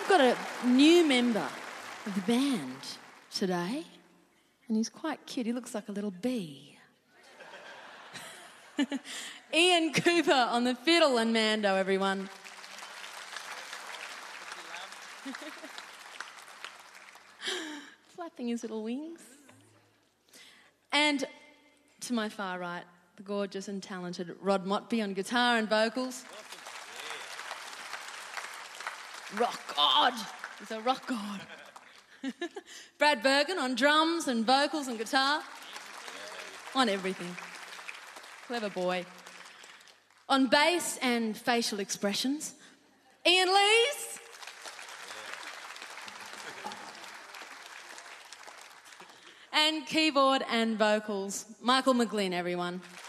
I've got a new member of the band today, and he's quite cute. He looks like a little bee. Ian Cooper on the fiddle and Mando, everyone. Flapping his little wings. And to my far right, the gorgeous and talented Rod Motby on guitar and vocals. Rock God. He's a rock god. Brad Bergen on drums and vocals and guitar. On everything. Clever boy. On bass and facial expressions, Ian Lees. And keyboard and vocals, Michael McGlynn, everyone.